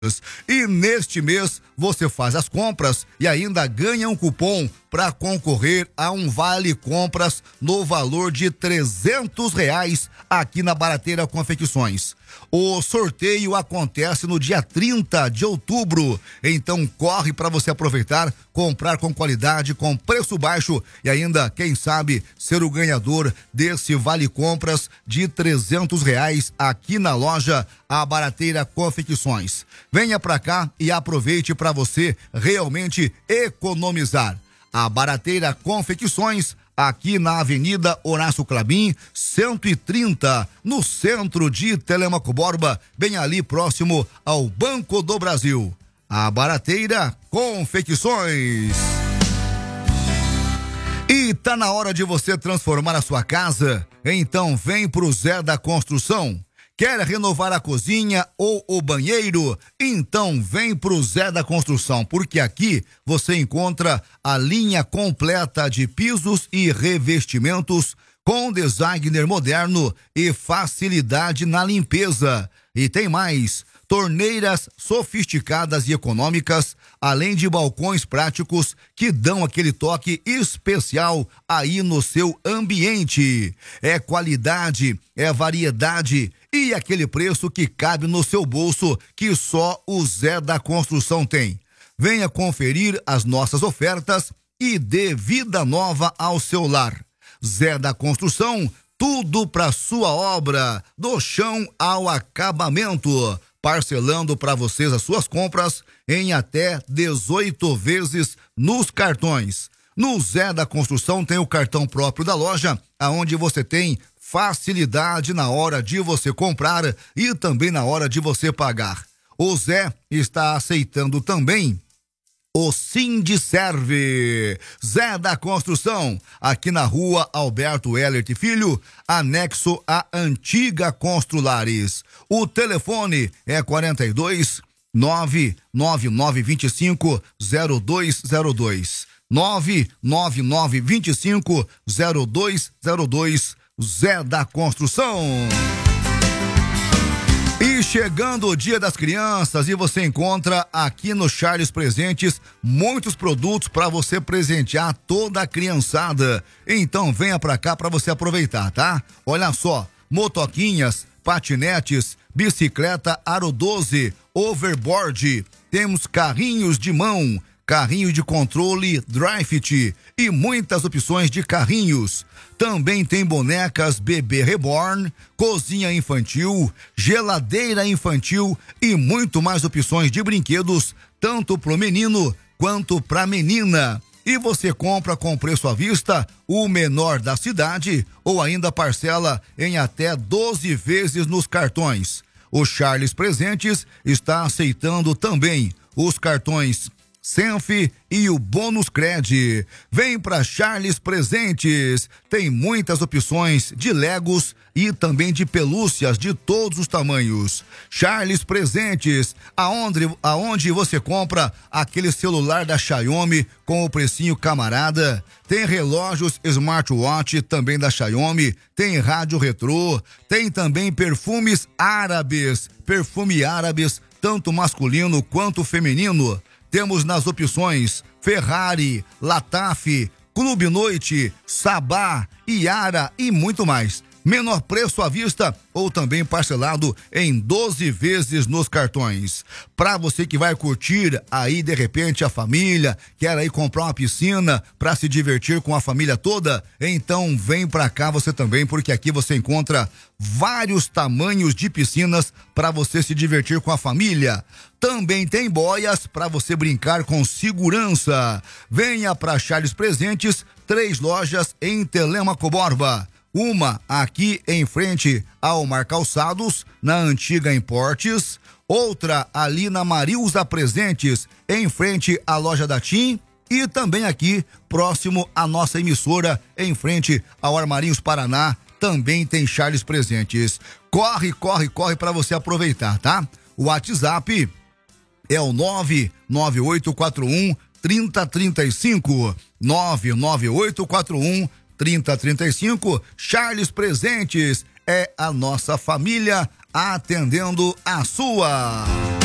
E neste mês você faz as compras e ainda ganha um cupom para concorrer a um vale compras no valor de R$300 aqui na Barateira Confecções. O sorteio acontece no dia 30 de outubro, então corre para você aproveitar, comprar com qualidade, com preço baixo e ainda, quem sabe, ser o ganhador desse vale compras de R$300 aqui na loja A Barateira Confecções. Venha para cá e aproveite para você realmente economizar. A Barateira Confecções, aqui na Avenida Horácio Clabin, 130, no centro de Telemaco Borba, bem ali próximo ao Banco do Brasil. A Barateira Confecções. E tá na hora de você transformar a sua casa? Então vem pro Zé da Construção. Quer renovar a cozinha ou o banheiro? Então vem pro Zé da Construção, porque aqui você encontra a linha completa de pisos e revestimentos com designer moderno e facilidade na limpeza. E tem mais, torneiras sofisticadas e econômicas, além de balcões práticos que dão aquele toque especial aí no seu ambiente. É qualidade, é variedade e aquele preço que cabe no seu bolso, que só o Zé da Construção tem. Venha conferir as nossas ofertas e dê vida nova ao seu lar. Zé da Construção, tudo para sua obra, do chão ao acabamento, parcelando para vocês as suas compras em até 18 vezes nos cartões. No Zé da Construção tem o cartão próprio da loja, aonde você tem facilidade na hora de você comprar e também na hora de você pagar. O Zé está aceitando também o Sindiserve. Zé da Construção, aqui na rua Alberto Ellert Filho, anexo à antiga Construlares. O telefone é 42 99925 0202. 99925 0202. Zé da Construção. E chegando o Dia das Crianças e você encontra aqui no Charles Presentes muitos produtos para você presentear toda a criançada. Então venha para cá para você aproveitar, tá? Olha só, motoquinhas, patinetes, bicicleta Aro 12, overboard, temos carrinhos de mão, carrinho de controle Drift e muitas opções de carrinhos. Também tem bonecas bebê reborn, cozinha infantil, geladeira infantil e muito mais opções de brinquedos, tanto pro menino quanto pra menina. E você compra com preço à vista, o menor da cidade, ou ainda parcela em até 12 vezes nos cartões. O Charles Presentes está aceitando também os cartões Senf e o Bônus Cred. Vem para Charles Presentes, tem muitas opções de Legos e também de pelúcias de todos os tamanhos. Charles Presentes, aonde você compra aquele celular da Xiaomi com o precinho camarada, tem relógios smartwatch também da Xiaomi, tem rádio retrô, tem também perfumes árabes, tanto masculino quanto feminino. Temos nas opções Ferrari, Lataf, Clube Noite, Sabá, Iara e muito mais. Menor preço à vista ou também parcelado em 12 vezes nos cartões. Para você que vai curtir aí de repente a família, quer aí comprar uma piscina para se divertir com a família toda, então vem para cá você também, porque aqui você encontra vários tamanhos de piscinas para você se divertir com a família. Também tem boias para você brincar com segurança. Venha para Charles Presentes, 3 lojas em Telemaco Borba. Uma aqui em frente ao Mar Calçados, na antiga Importes. Outra ali na Marilza Presentes, em frente à loja da TIM. E também aqui, próximo à nossa emissora, em frente ao Armarinhos Paraná, também tem Charles Presentes. Corre para você aproveitar, tá? O WhatsApp é o 99841 3035. 99841 3035. Charles Presentes é a nossa família atendendo a sua.